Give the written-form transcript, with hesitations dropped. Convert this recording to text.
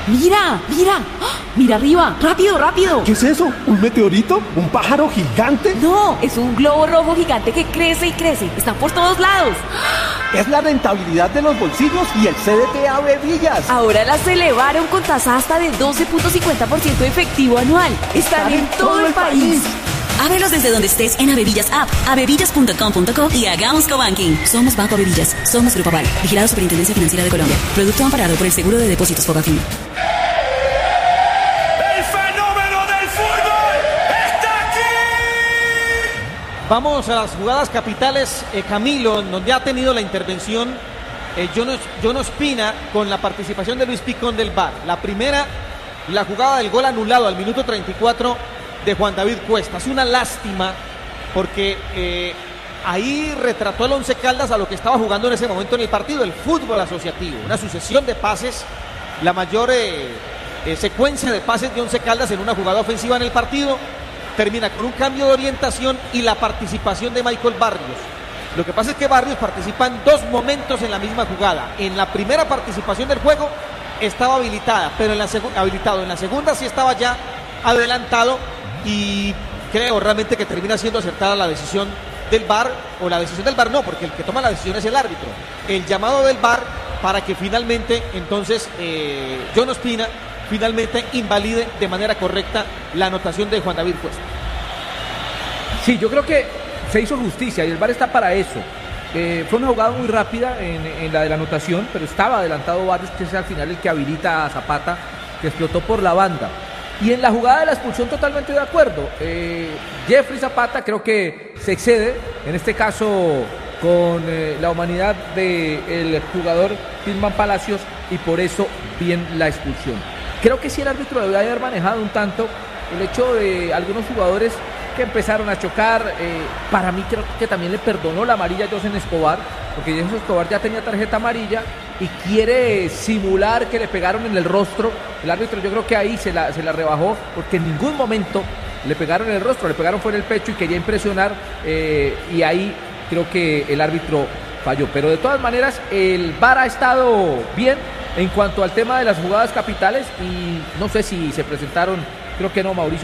Mira, mira, ¡ah! Mira arriba, rápido, rápido. ¿Qué es eso? ¿Un meteorito? ¿Un pájaro gigante? No, es un globo rojo gigante que crece y crece. Están por todos lados. Es la rentabilidad de los bolsillos y el CDT Avevillas. Ahora las elevaron con tasa hasta de 12.50% efectivo anual. Están en todo el país. Ábrelos desde donde estés en Avevillas App, avevillas.com.co y hagamos cobanking. Somos Banco Avevillas, somos Grupo Aval, vigilado Superintendencia Financiera de Colombia. Producto amparado por el Seguro de Depósitos Fogafín. ¡El fenómeno del fútbol está aquí! Vamos a las jugadas capitales, Camilo, donde ha tenido la intervención John Ospina con la participación de Luis Picón del VAR. La primera, la jugada del gol anulado al minuto 34 de Juan David Cuesta. Es una lástima porque ahí retrató el Once Caldas a lo que estaba jugando en ese momento en el partido, el fútbol asociativo, una sucesión de pases, la mayor secuencia de pases de Once Caldas en una jugada ofensiva en el partido, termina con un cambio de orientación y la participación de Michael Barrios. Lo que pasa es que Barrios participa en dos momentos en la misma jugada. En la primera participación del juego estaba habilitada, pero en la segunda sí estaba ya adelantado. Y creo realmente que termina siendo acertada la decisión del VAR, o la decisión del VAR no, porque el que toma la decisión es el árbitro. El llamado del VAR para que finalmente, entonces, John Ospina finalmente invalide de manera correcta la anotación de Juan David Cuesta. Sí, yo creo que se hizo justicia y el VAR está para eso. Fue una jugada muy rápida en la de la anotación, pero estaba adelantado Barrios, que es al final el que habilita a Zapata, que explotó por la banda. Y en la jugada de la expulsión totalmente de acuerdo. Jeffrey Zapata creo que se excede, en este caso con la humanidad del jugador Pilman Palacios, y por eso bien la expulsión. Creo que sí el árbitro debería haber manejado un tanto el hecho de algunos jugadores que empezaron a chocar. Para mí creo que también le perdonó la amarilla a José Escobar, porque José Escobar ya tenía tarjeta amarilla y quiere simular que le pegaron en el rostro. El árbitro yo creo que ahí se la rebajó, porque en ningún momento le pegaron en el rostro, le pegaron fue en el pecho y quería impresionar, y ahí creo que el árbitro falló. Pero de todas maneras el VAR ha estado bien en cuanto al tema de las jugadas capitales, y no sé si se presentaron, creo que no, Mauricio.